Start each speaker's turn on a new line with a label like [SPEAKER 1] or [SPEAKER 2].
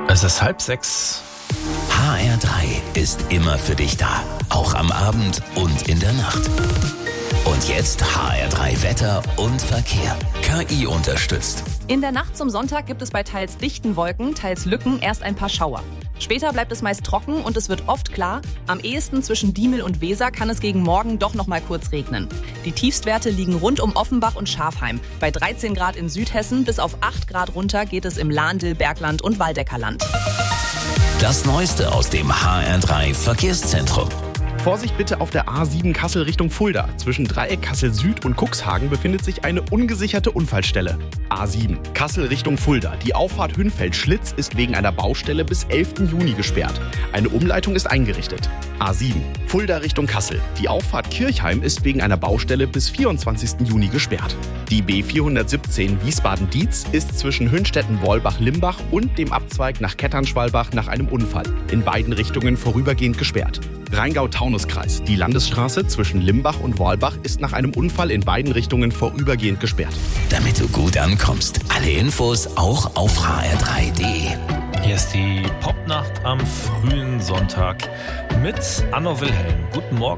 [SPEAKER 1] Es ist 5:30.
[SPEAKER 2] HR3 ist immer für dich da. Auch am Abend und in der Nacht. Und jetzt HR3 Wetter und Verkehr. KI unterstützt.
[SPEAKER 3] In der Nacht zum Sonntag gibt es bei teils dichten Wolken, teils Lücken erst ein paar Schauer. Später bleibt es meist trocken und es wird oft klar. Am ehesten zwischen Diemel und Weser kann es gegen Morgen doch noch mal kurz regnen. Die Tiefstwerte liegen rund um Offenbach und Schafheim. Bei 13 Grad in Südhessen bis auf 8 Grad runter geht es im Lahndl, Bergland und Waldeckerland.
[SPEAKER 2] Das Neueste aus dem HR3 Verkehrszentrum.
[SPEAKER 4] Vorsicht bitte auf der A7 Kassel Richtung Fulda. Zwischen Dreieck Kassel Süd und Cuxhagen befindet sich eine ungesicherte Unfallstelle. A7 Kassel Richtung Fulda. Die Auffahrt Hünfeld-Schlitz ist wegen einer Baustelle bis 11. Juni gesperrt. Eine Umleitung ist eingerichtet. A7 Fulda Richtung Kassel. Die Auffahrt Kirchheim ist wegen einer Baustelle bis 24. Juni gesperrt. Die B417 Wiesbaden-Dietz ist zwischen Hünstetten-Wolbach-Limbach und dem Abzweig nach Ketternschwalbach nach einem Unfall in beiden Richtungen vorübergehend gesperrt. Rheingau-Taunus-Kreis. Die Landesstraße zwischen Limbach und Wolbach ist nach einem Unfall in beiden Richtungen vorübergehend gesperrt.
[SPEAKER 2] Damit du gut ankommst. Alle Infos auch auf hr3.de.
[SPEAKER 1] Hier ist die Popnacht am frühen Sonntag mit Anno Wilhelm. Guten Morgen.